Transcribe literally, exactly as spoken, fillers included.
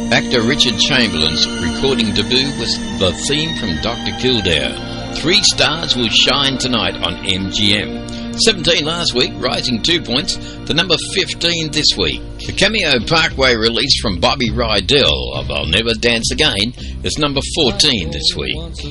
Actor Richard Chamberlain's recording debut was the theme from Doctor Kildare. Three stars will shine tonight on M G M. seventeen last week, rising two points to number fifteen this week. The Cameo Parkway release from Bobby Rydell of I'll Never Dance Again is number fourteen this week.